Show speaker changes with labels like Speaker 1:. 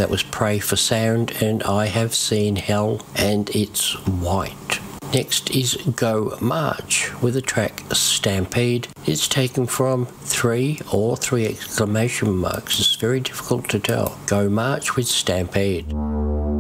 Speaker 1: That was Pray for Sound and I Have Seen Hell, and it's white. Next is Go March with the track Stampede. It's taken from 3 or 3 exclamation marks. It's very difficult to tell. Go March with Stampede.